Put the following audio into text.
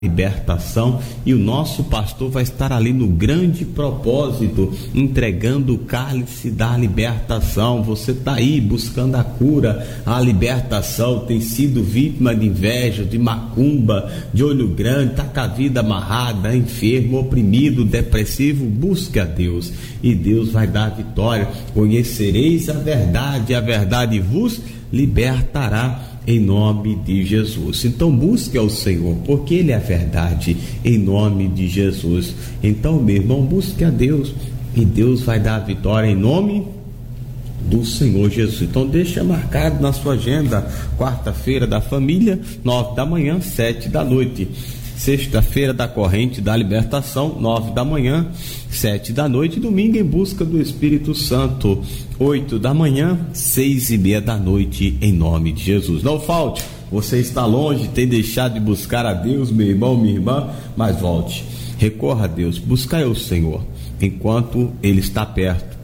libertação, e o nosso pastor vai estar ali no grande propósito, entregando o cálice da libertação. Você está aí buscando a cura, a libertação, tem sido vítima de inveja, de macumba, de olho grande, está com a vida amarrada, enfermo, oprimido, depressivo. Busque a Deus e Deus vai dar a vitória. Conhecereis a verdade vos libertará, em nome de Jesus. Então busque ao Senhor, porque Ele é a verdade, em nome de Jesus. Então, meu irmão, busque a Deus e Deus vai dar a vitória em nome do Senhor Jesus. Então deixa marcado na sua agenda: quarta-feira da família, 9 da manhã, 7 da noite. Sexta-feira da corrente da libertação, 9 da manhã, 7 da noite. Domingo em busca do Espírito Santo, 8 da manhã, 6:30 da noite, em nome de Jesus. Não falte. Você está longe, tem deixado de buscar a Deus, meu irmão, minha irmã, mas volte. Recorra a Deus, buscai o Senhor enquanto Ele está perto.